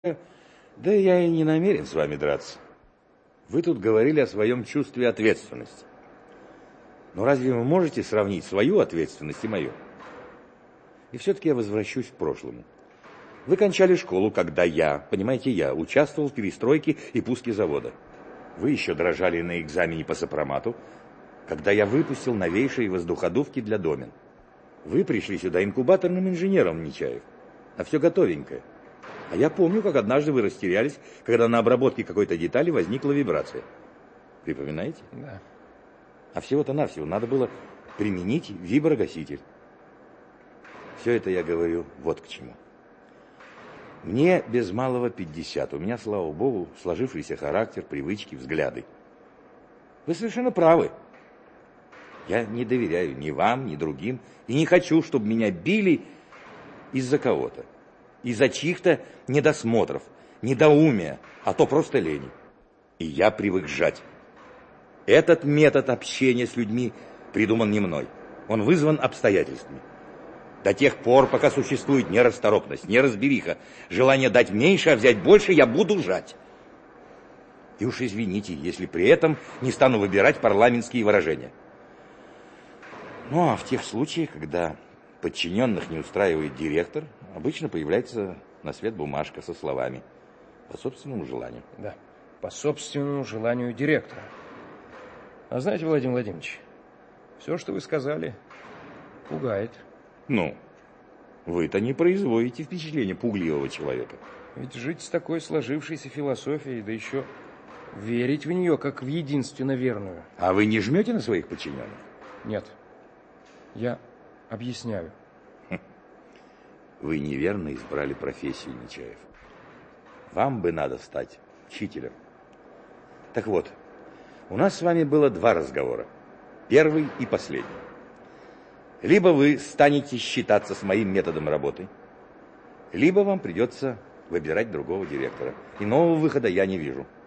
Да я и не намерен с вами драться. Вы тут говорили о своем чувстве ответственности. Но разве вы можете сравнить свою ответственность и мою? И все-таки я возвращусь к прошлому. Вы кончали школу, когда я участвовал в перестройке и пуске завода. Вы еще дрожали на экзамене по сопромату, когда я выпустил новейшие воздуходувки для домен. Вы пришли сюда инкубаторным инженером, Нечаев, а все готовенькое. А я помню, как однажды вы растерялись, когда на обработке какой-то детали возникла вибрация. Припоминаете? Да. А всего-то навсего надо было применить виброгаситель. Все это я говорю вот к чему. Мне без малого 50. У меня, слава богу, сложившийся характер, привычки, взгляды. Вы совершенно правы. Я не доверяю ни вам, ни другим. И не хочу, чтобы меня били из-за кого-то. Из-за чьих-то недосмотров, недоумия, а то просто лени. И я привык жать. Этот метод общения с людьми придуман не мной. Он вызван обстоятельствами. До тех пор, пока существует нерасторопность, неразбериха, желание дать меньше, а взять больше, я буду жать. И уж извините, если при этом не стану выбирать парламентские выражения. Ну, а в тех случаях, когда подчиненных не устраивает директор, обычно появляется на свет бумажка со словами «по собственному желанию». Да, по собственному желанию директора. А знаете, Владимир Владимирович, все, что вы сказали, пугает. Ну, вы-то не производите впечатление пугливого человека. Ведь жить с такой сложившейся философией, да еще верить в нее, как в единственно верную. А вы не жмете на своих подчиненных? Нет, я объясняю. Вы неверно избрали профессию, Нечаев. Вам бы надо стать учителем. Так вот, у нас с вами было 2 разговора. Первый и последний. Либо вы станете считаться с моим методом работы, либо вам придется выбирать другого директора. Иного выхода я не вижу.